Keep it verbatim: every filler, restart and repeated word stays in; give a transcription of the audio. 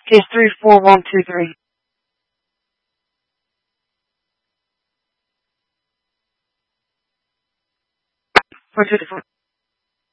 Case three four one two three. Four two four.